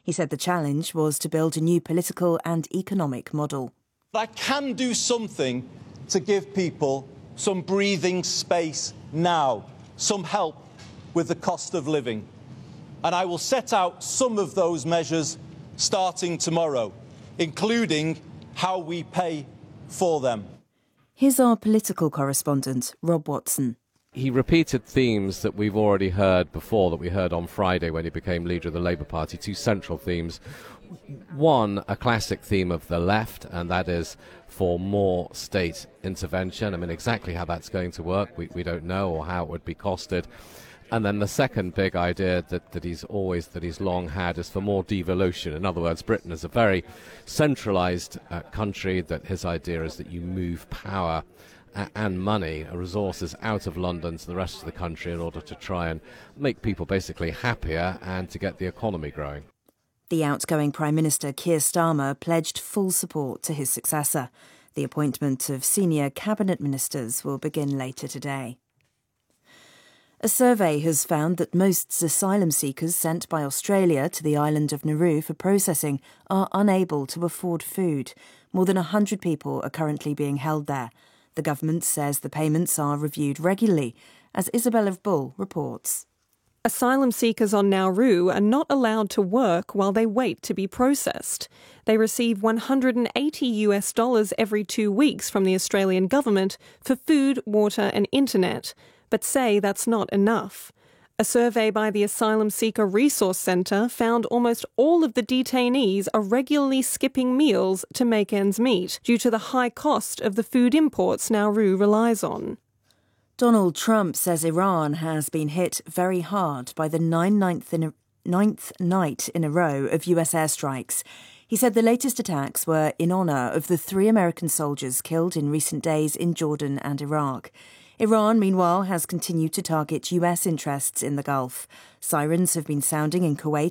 He said the challenge was to build a new political and economic model. I can do something to give people some breathing space now, some help with the cost of living. And I will set out some of those measures starting tomorrow, including how we pay for them. Here's our political correspondent, Rob Watson. He repeated themes that we've already heard before, that we heard on Friday when he became leader of the Labour Party, two central themes. One, a classic theme of the left, and that is for more state intervention. I mean, exactly how that's going to work, we don't know, or how it would be costed. And then the second big idea that he's long had is for more devolution. In other words, Britain is a very centralised country, that his idea is that you move power and money, resources out of London to the rest of the country in order to try and make people basically happier and to get the economy growing. The outgoing Prime Minister Keir Starmer pledged full support to his successor. The appointment of senior cabinet ministers will begin later today. A survey has found that most asylum seekers sent by Australia to the island of Nauru for processing are unable to afford food. More than 100 people are currently being held there. The government says the payments are reviewed regularly, as Isabella Bull reports. Asylum seekers on Nauru are not allowed to work while they wait to be processed. They receive $180 every 2 weeks from the Australian government for food, water and internet, but say that's not enough. A survey by the Asylum Seeker Resource Centre found almost all of the detainees are regularly skipping meals to make ends meet due to the high cost of the food imports Nauru relies on. Donald Trump says Iran has been hit very hard by the ninth night in a row of US airstrikes. He said the latest attacks were in honour of the 3 American soldiers killed in recent days in Jordan and Iraq. Iran, meanwhile, has continued to target US interests in the Gulf. Sirens have been sounding in Kuwait